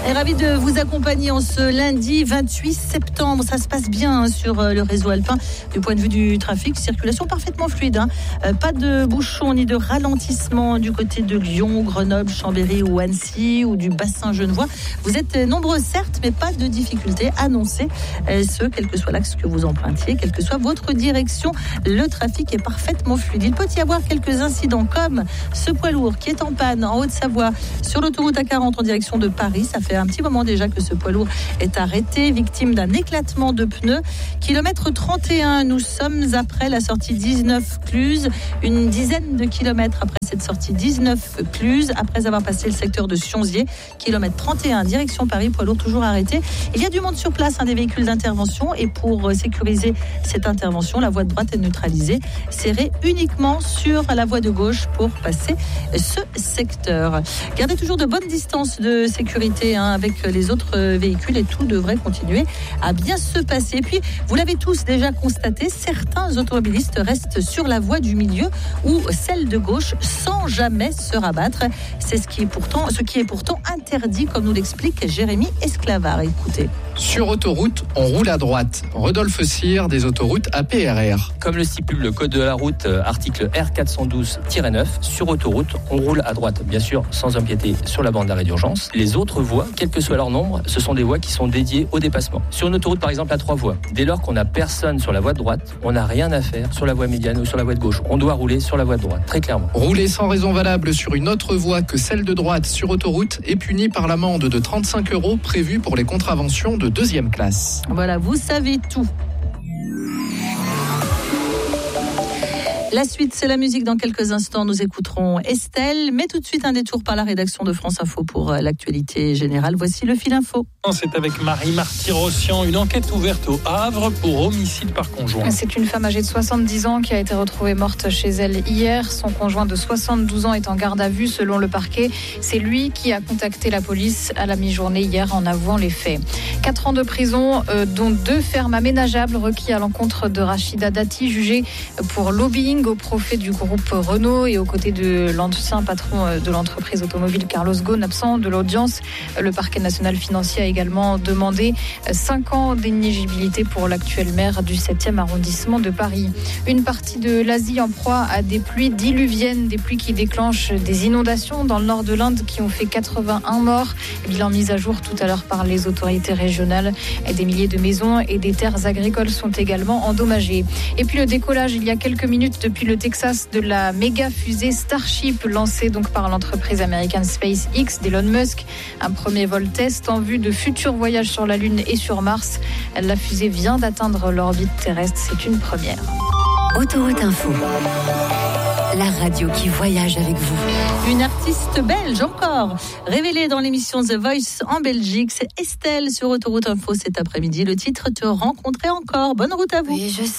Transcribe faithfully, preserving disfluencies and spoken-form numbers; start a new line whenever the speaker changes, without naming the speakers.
Et ravi de vous accompagner en ce lundi vingt-huit septembre. Ça se passe bien hein, sur euh, le réseau alpin. Du point de vue du trafic, circulation parfaitement fluide. Hein. Euh, pas de bouchons ni de ralentissement du côté de Lyon, Grenoble, Chambéry ou Annecy ou du bassin genevois. Vous êtes nombreux certes, mais pas de difficultés annoncées. Euh, ce, quel que soit l'axe que vous empruntiez, quelle que soit votre direction, le trafic est parfaitement fluide. Il peut y avoir quelques incidents comme ce poids lourd qui est en panne en Haute-Savoie sur l'autoroute A quarante en direction de Paris. Ça fait un petit moment déjà que ce poids lourd est arrêté, victime d'un éclatement de pneus. Kilomètre trente et un, nous sommes après la sortie dix-neuf Cluse, une dizaine de kilomètres après cette sortie dix-neuf Cluse, après avoir passé le secteur de Sionzier, kilomètre trente et un, direction Paris, poids lourd toujours arrêté. Il y a du monde sur place, hein, des véhicules d'intervention, et pour sécuriser cette intervention, la voie de droite est neutralisée, serrée uniquement sur la voie de gauche pour passer ce secteur. Gardez toujours de bonnes distances de sécurité hein, avec les autres véhicules et tout devrait continuer à bien se passer. Et puis, vous l'avez tous déjà constaté, certains automobilistes restent sur la voie du milieu ou celle de gauche sans jamais se rabattre. C'est ce qui est pourtant, ce qui est pourtant interdit, comme nous l'explique Jérémy Esclavard. Écoutez.
Sur autoroute, on roule à droite. Rodolphe Cyr des autoroutes A P R R.
Comme le stipule le code de la route, euh, article R quatre cent douze tiret neuf, sur autoroute, on roule à droite, bien sûr, sans empiéter sur la bande d'arrêt d'urgence. Les autres voies, quel que soit leur nombre, ce sont des voies qui sont dédiées au dépassement. Sur une autoroute, par exemple, à trois voies, dès lors qu'on n'a personne sur la voie de droite, on n'a rien à faire sur la voie médiane ou sur la voie de gauche. On doit rouler sur la voie de droite, très clairement.
Rouler sans raison valable sur une autre voie que celle de droite sur autoroute est puni par l'amende de trente-cinq euros prévue pour les contraventions de deuxième classe.
Voilà, vous savez tout. La suite, c'est la musique. Dans quelques instants, nous écouterons Estelle. Mais tout de suite, un détour par la rédaction de France Info pour l'actualité générale. Voici le fil info.
C'est avec Marie Marty-Rossian. Une enquête ouverte au Havre pour homicide par conjoint.
C'est une femme âgée de soixante-dix ans qui a été retrouvée morte chez elle hier. Son conjoint de soixante-douze ans est en garde à vue selon le parquet. C'est lui qui a contacté la police à la mi-journée hier en avouant les faits. Quatre ans de prison, euh, dont deux fermes aménageables requis à l'encontre de Rachida Dati, jugée pour lobbying au profit du groupe Renault et aux côtés de l'ancien patron de l'entreprise automobile Carlos Ghosn, absent de l'audience. Le parquet national financier a également demandé cinq ans d'inéligibilité pour l'actuel maire du septième arrondissement de Paris. Une partie de l'Asie en proie à des pluies diluviennes, des pluies qui déclenchent des inondations dans le nord de l'Inde qui ont fait quatre-vingt-un morts. Bilan mis à jour tout à l'heure par les autorités régionales. Des milliers de maisons et des terres agricoles sont également endommagées. Et puis le décollage il y a quelques minutes depuis le Texas de la méga fusée Starship lancée donc par l'entreprise américaine SpaceX d'Elon Musk. Un premier vol test en vue de futurs voyages sur la Lune et sur Mars. La fusée vient d'atteindre l'orbite terrestre. C'est une première.
Autoroute Info. La radio qui voyage avec vous.
Une artiste belge encore, révélée dans l'émission The Voice en Belgique. C'est Estelle sur Autoroute Info cet après-midi. Le titre, Te rencontrer encore. Bonne route à vous.
Oui, je